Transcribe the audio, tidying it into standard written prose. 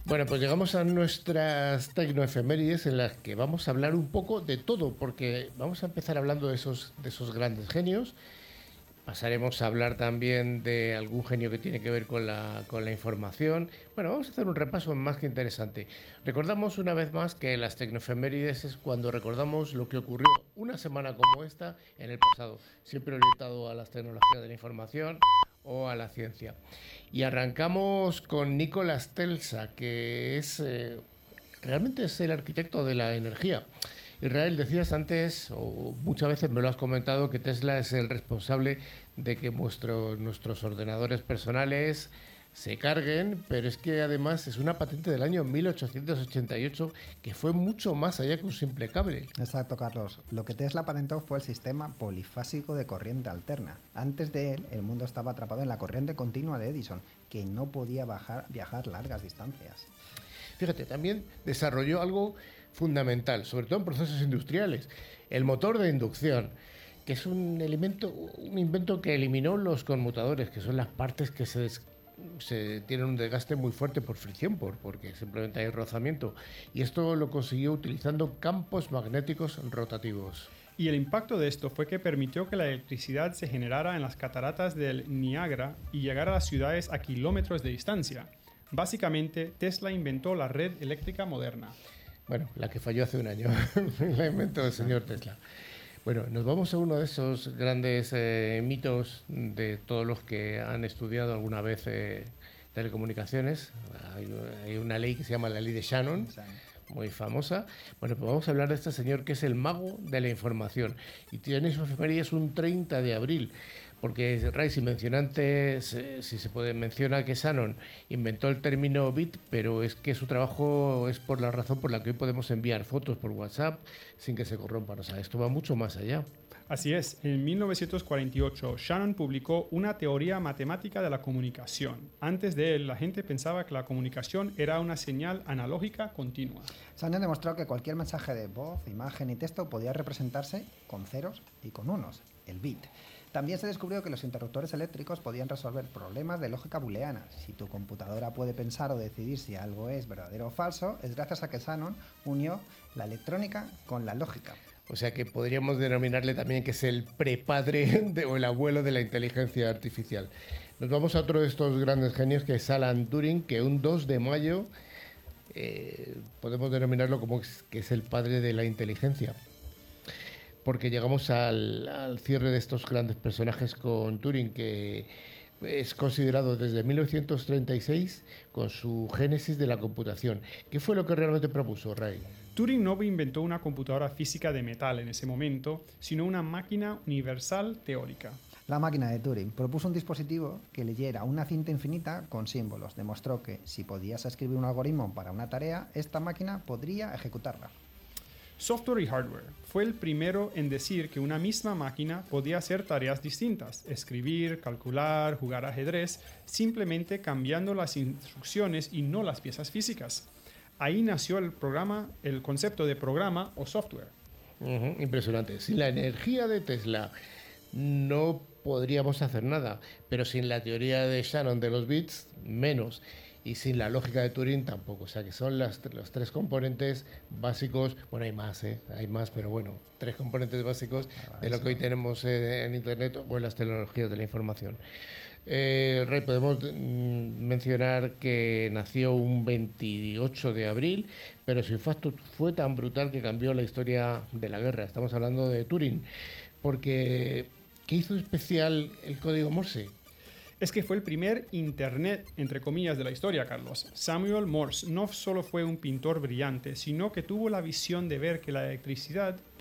Bueno, pues llegamos a nuestras tecnoefemérides en las que vamos a hablar un poco de todo, porque vamos a empezar hablando de esos grandes genios. Pasaremos a hablar también de algún genio que tiene que ver con la información. Bueno, vamos a hacer un repaso más que interesante. Recordamos una vez más que las tecnoefemérides es cuando recordamos lo que ocurrió una semana como esta en el pasado, siempre orientado a las tecnologías de la información o a la ciencia. Y arrancamos con Nikola Tesla, que realmente es el arquitecto de la energía. Israel, decías antes, o muchas veces me lo has comentado, que Tesla es el responsable de que nuestros ordenadores personales se carguen, pero es que además es una patente del año 1888 que fue mucho más allá que un simple cable. Exacto, Carlos. Lo que Tesla patentó fue el sistema polifásico de corriente alterna. Antes de él, el mundo estaba atrapado en la corriente continua de Edison, que no podía viajar largas distancias. Fíjate, también desarrolló algo fundamental, sobre todo en procesos industriales, el motor de inducción, que es un invento que eliminó los conmutadores, que son las partes que se tienen un desgaste muy fuerte por fricción, porque simplemente hay rozamiento. Y esto lo consiguió utilizando campos magnéticos rotativos. Y el impacto de esto fue que permitió que la electricidad se generara en las cataratas del Niágara y llegara a las ciudades a kilómetros de distancia. Básicamente, Tesla inventó la red eléctrica moderna. Bueno, la que falló hace un año, la inventó el señor Tesla. Bueno, nos vamos a uno de esos grandes mitos de todos los que han estudiado alguna vez telecomunicaciones. Hay una ley que se llama la ley de Shannon, muy famosa. Bueno, pues vamos a hablar de este señor que es el mago de la información. Y tiene su efeméride es un 30 de abril. Porque Ray, si se puede mencionar que Shannon inventó el término bit, pero es que su trabajo es por la razón por la que hoy podemos enviar fotos por WhatsApp sin que se corrompan. O sea, esto va mucho más allá. Así es, en 1948 Shannon publicó una teoría matemática de la comunicación. Antes de él, la gente pensaba que la comunicación era una señal analógica continua. Shannon demostró que cualquier mensaje de voz, imagen y texto podía representarse con ceros y con unos, el bit. También se descubrió que los interruptores eléctricos podían resolver problemas de lógica booleana. Si tu computadora puede pensar o decidir si algo es verdadero o falso, es gracias a que Shannon unió la electrónica con la lógica. O sea que podríamos denominarle también que es el prepadre o el abuelo de la inteligencia artificial. Nos vamos a otro de estos grandes genios que es Alan Turing, que un 2 de mayo podemos denominarlo como que es el padre de la inteligencia. Porque llegamos al cierre de estos grandes personajes con Turing, que es considerado desde 1936 con su génesis de la computación. ¿Qué fue lo que realmente propuso, Ray? Turing no inventó una computadora física de metal en ese momento, sino una máquina universal teórica. La máquina de Turing propuso un dispositivo que leyera una cinta infinita con símbolos. Demostró que si podías escribir un algoritmo para una tarea, esta máquina podría ejecutarla. Software y hardware. Fue el primero en decir que una misma máquina podía hacer tareas distintas, escribir, calcular, jugar ajedrez, simplemente cambiando las instrucciones y no las piezas físicas. Ahí nació el concepto de programa o software. Impresionante. Sin la energía de Tesla no podríamos hacer nada, pero sin la teoría de Shannon de los bits, menos. Y sin la lógica de Turing tampoco. O sea que son los tres componentes básicos. Bueno, hay más, pero bueno, tres componentes básicos de lo que hoy tenemos en Internet o en las tecnologías de la información. Ray, podemos mencionar que nació un 28 de abril, pero su impacto fue tan brutal que cambió la historia de la guerra. Estamos hablando de Turing, porque ¿qué hizo especial el código Morse? Es que fue el primer Internet, entre comillas, de la historia, Carlos. Samuel Morse no solo fue un pintor brillante, sino que tuvo la visión de ver que la electricidad